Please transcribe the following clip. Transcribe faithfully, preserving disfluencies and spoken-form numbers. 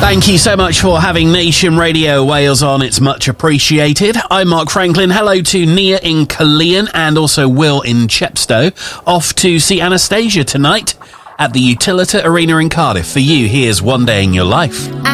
Thank you so much for having Nation Radio Wales on. It's much appreciated. I'm Mark Franklin. Hello to Nia in Caerleon and also Will in Chepstow. Off to see Anastasia tonight at the Utilita Arena in Cardiff. For you, here's One Day in Your Life.